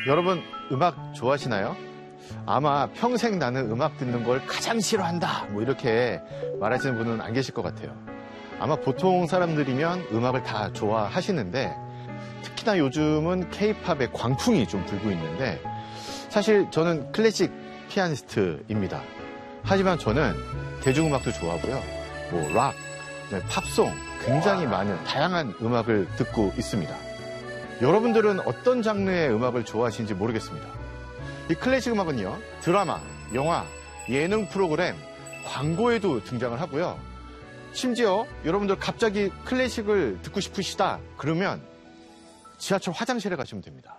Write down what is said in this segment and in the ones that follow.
여러분 음악 좋아하시나요? 아마 평생 나는 음악 듣는 걸 가장 싫어한다 뭐 이렇게 말하시는 분은 안 계실 것 같아요. 아마 보통 사람들이면 음악을 다 좋아하시는데 특히나 요즘은 케이팝의 광풍이 좀 불고 있는데 사실 저는 클래식 피아니스트입니다. 하지만 저는 대중음악도 좋아하고요. 뭐 락, 팝송 굉장히 많은 다양한 음악을 듣고 있습니다. 여러분들은 어떤 장르의 음악을 좋아하시는지 모르겠습니다. 이 클래식 음악은요, 드라마, 영화, 예능 프로그램, 광고에도 등장을 하고요. 심지어 여러분들 갑자기 클래식을 듣고 싶으시다 그러면 지하철 화장실에 가시면 됩니다.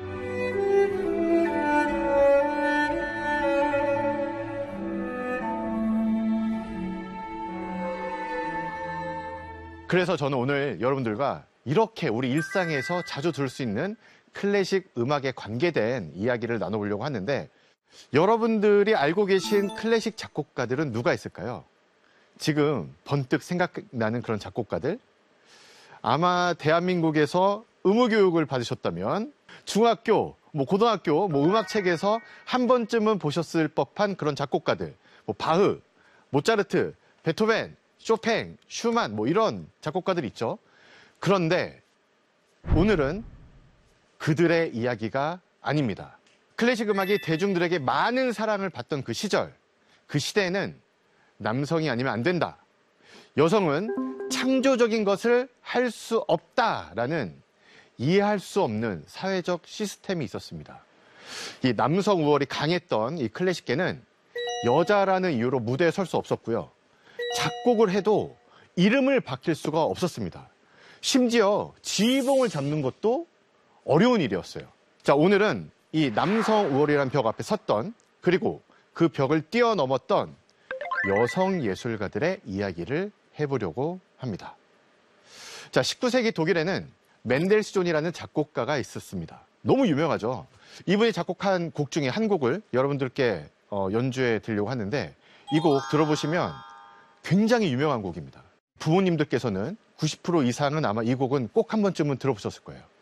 그래서 저는 오늘 여러분들과 이렇게 우리 일상에서 자주 들을 수 있는 클래식 음악에 관계된 이야기를 나눠보려고 하는데 여러분들이 알고 계신 클래식 작곡가들은 누가 있을까요? 지금 번뜩 생각나는 그런 작곡가들? 아마 대한민국에서 의무교육을 받으셨다면 중학교, 고등학교, 음악책에서 한 번쯤은 보셨을 법한 그런 작곡가들. 바흐, 모차르트, 베토벤, 쇼팽, 슈만 이런 작곡가들 있죠. 그런데 오늘은 그들의 이야기가 아닙니다. 클래식 음악이 대중들에게 많은 사랑을 받던 그 시절, 그 시대에는 남성이 아니면 안 된다. 여성은 창조적인 것을 할 수 없다라는 이해할 수 없는 사회적 시스템이 있었습니다. 이 남성 우월이 강했던 이 클래식계는 여자라는 이유로 무대에 설 수 없었고요. 작곡을 해도 이름을 바뀔 수가 없었습니다. 심지어 지휘봉을 잡는 것도 어려운 일이었어요. 자, 오늘은 이 남성 우월이라는 벽 앞에 섰던 그리고 그 벽을 뛰어넘었던 여성 예술가들의 이야기를 해보려고 합니다. 자, 19세기 독일에는 멘델스존이라는 작곡가가 있었습니다. 너무 유명하죠. 이분이 작곡한 곡 중에 한 곡을 여러분들께 연주해 드리려고 하는데 이 곡 들어보시면 굉장히 유명한 곡입니다. 부모님들께서는 90% 이상은 아마 이 곡은 꼭 한 번쯤은 들어보셨을 거예요.